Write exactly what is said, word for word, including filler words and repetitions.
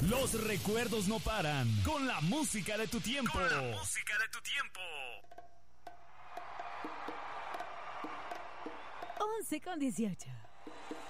Los recuerdos no paran. Con la música de tu tiempo. Con la música de tu tiempo. once con dieciocho.